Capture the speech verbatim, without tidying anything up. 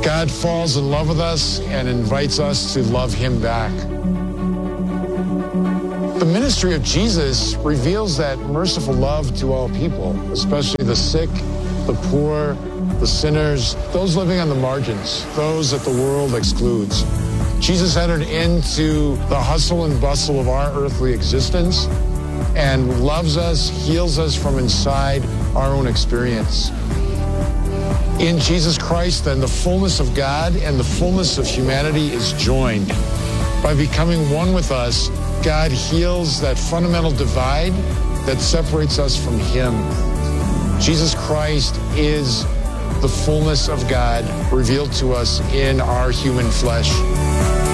God falls in love with us and invites us to love him back. The ministry of Jesus reveals that merciful love to all people, especially the sick, the poor, the sinners, those living on the margins, those that the world excludes. Jesus entered into the hustle and bustle of our earthly existence and loves us, heals us from inside our own experience. In Jesus Christ, then, the fullness of God and the fullness of humanity is joined. By becoming one with us, God heals that fundamental divide that separates us from him. Jesus Christ is the fullness of God revealed to us in our human flesh.